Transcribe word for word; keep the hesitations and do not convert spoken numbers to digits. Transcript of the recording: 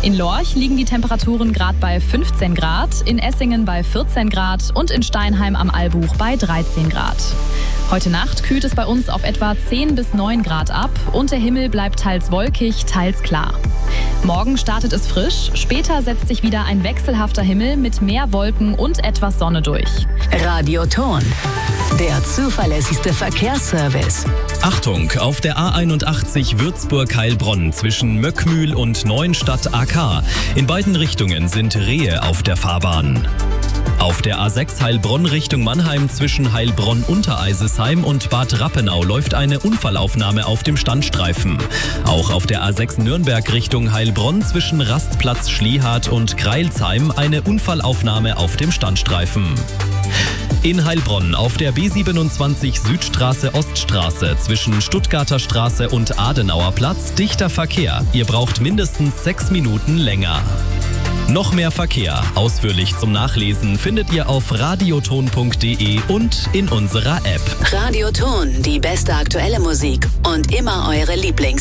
In Lorch liegen die Temperaturen gerade bei fünfzehn Grad, in Essingen bei vierzehn Grad und in Steinheim am Albuch bei dreizehn Grad. Heute Nacht kühlt es bei uns auf etwa zehn bis neun Grad ab und der Himmel bleibt teils wolkig, teils klar. Morgen startet es frisch, später setzt sich wieder ein wechselhafter Himmel mit mehr Wolken und etwas Sonne durch. Radioton, der zuverlässigste Verkehrsservice. Achtung, auf der A einundachtzig Würzburg-Heilbronn zwischen Möckmühl und Neuenstadt-A K. In beiden Richtungen sind Rehe auf der Fahrbahn. Auf der A sechs Heilbronn Richtung Mannheim zwischen Heilbronn-Untereisesheim und Bad Rappenau läuft eine Unfallaufnahme auf dem Standstreifen. Auch auf der A sechs Nürnberg Richtung Heilbronn zwischen Rastplatz Schliehardt und Greilsheim eine Unfallaufnahme auf dem Standstreifen. In Heilbronn auf der B siebenundzwanzig Südstraße-Oststraße zwischen Stuttgarter Straße und Adenauer Platz dichter Verkehr. Ihr braucht mindestens sechs Minuten länger. Noch mehr Verkehr, ausführlich zum Nachlesen, findet ihr auf radioton punkt de und in unserer App. Radioton, die beste aktuelle Musik und immer eure Lieblings